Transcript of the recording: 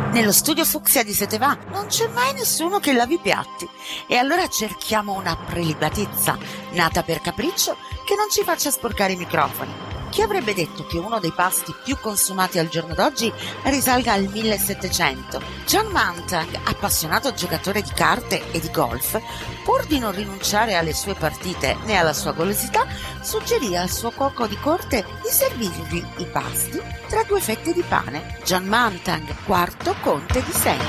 Nello studio fucsia di Setevà non c'è mai nessuno che lavi i piatti e allora cerchiamo una prelibatezza nata per capriccio che non ci faccia sporcare i microfoni. Chi avrebbe detto che uno dei pasti più consumati al giorno d'oggi risalga al 1700? John Montag, appassionato giocatore di carte e di golf, pur di non rinunciare alle sue partite né alla sua golosità, suggerì al suo cuoco di corte di servirgli i pasti tra 2 fette di pane. John Montag, quarto conte di Sena.